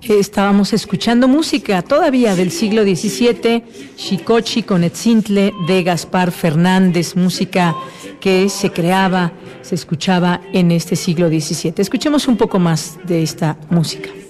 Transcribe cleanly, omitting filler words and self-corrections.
Estábamos escuchando música todavía del siglo XVII, Xicochi con Etzintle de Gaspar Fernández, música que se creaba, se escuchaba en este siglo XVII. Escuchemos un poco más de esta música.